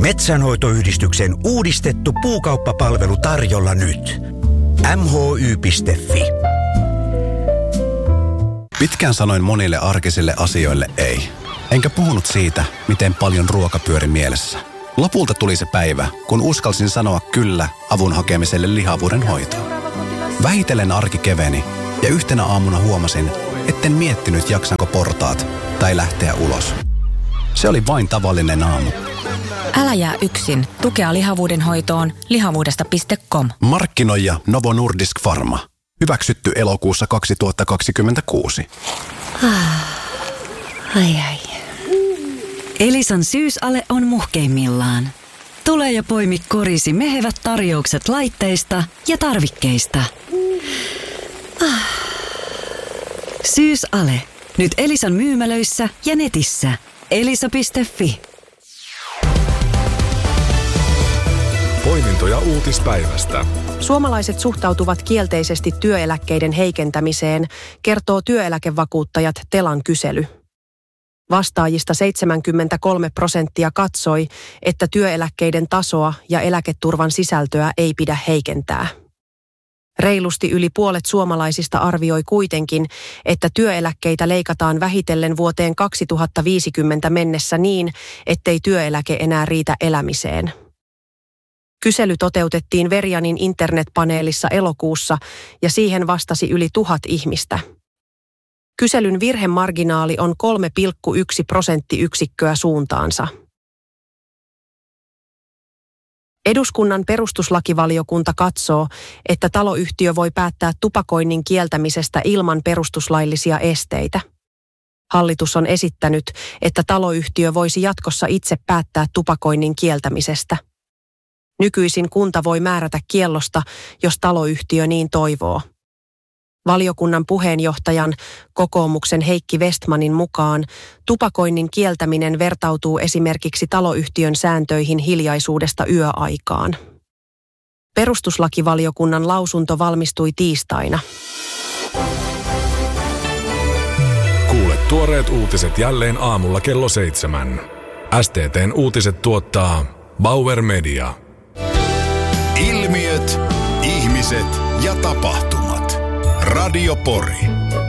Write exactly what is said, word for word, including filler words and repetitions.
Metsänhoitoyhdistyksen uudistettu puukauppapalvelu tarjolla nyt. m h y piste f i. Pitkään sanoin monille arkisille asioille ei. Enkä puhunut siitä, miten paljon ruoka pyöri mielessä. Lopulta tuli se päivä, kun uskalsin sanoa kyllä avun hakemiselle lihavuuden hoitoon. Vähitellen arki keveni ja yhtenä aamuna huomasin, etten miettinyt jaksanko portaat tai lähteä ulos. Se oli vain tavallinen aamu. Älä jää yksin. Tukea lihavuuden hoitoon lihavuudesta piste com. Markkinoija Novo Nordisk Pharma. Hyväksytty elokuussa kaksituhattakaksikymmentäkuusi. Ai ai. Elisan syysale on muhkeimmillaan. Tule ja poimi korisi mehevät tarjoukset laitteista ja tarvikkeista. Syysale. Nyt Elisan myymälöissä ja netissä. elisa piste f i. Poimintoja uutispäivästä. Suomalaiset suhtautuvat kielteisesti työeläkkeiden heikentämiseen, kertoo työeläkevakuuttajat Telan kysely. Vastaajista seitsemänkymmentäkolme prosenttia katsoi, että työeläkkeiden tasoa ja eläketurvan sisältöä ei pidä heikentää. Reilusti yli puolet suomalaisista arvioi kuitenkin, että työeläkkeitä leikataan vähitellen vuoteen kaksituhattaviisikymmentä mennessä niin, ettei työeläke enää riitä elämiseen. Kysely toteutettiin Verianin internetpaneelissa elokuussa ja siihen vastasi yli tuhat ihmistä. Kyselyn virhemarginaali on kolme pilkku yksi prosenttiyksikköä suuntaansa. Eduskunnan perustuslakivaliokunta katsoo, että taloyhtiö voi päättää tupakoinnin kieltämisestä ilman perustuslaillisia esteitä. Hallitus on esittänyt, että taloyhtiö voisi jatkossa itse päättää tupakoinnin kieltämisestä. Nykyisin kunta voi määrätä kiellosta, jos taloyhtiö niin toivoo. Valiokunnan puheenjohtajan, kokoomuksen Heikki Westmanin mukaan tupakoinnin kieltäminen vertautuu esimerkiksi taloyhtiön sääntöihin hiljaisuudesta yöaikaan. Perustuslakivaliokunnan lausunto valmistui tiistaina. Kuule tuoreet uutiset jälleen aamulla kello seitsemän. S T T:n uutiset tuottaa Bauer Media. Ilmiöt, ihmiset ja tapahtumat. Radio Pori.